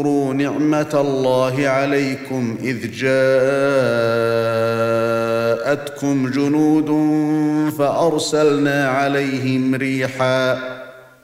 واذكروا نعمة الله عليكم إذ جاءتكم جنود فأرسلنا عليهم ريحا